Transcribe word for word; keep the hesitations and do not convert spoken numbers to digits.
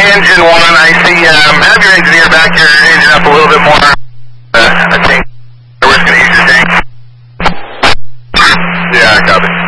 engine one, I see, um, have your engineer back your engine up a little bit more. Uh, I think we're just going to use your tank. Yeah, copy.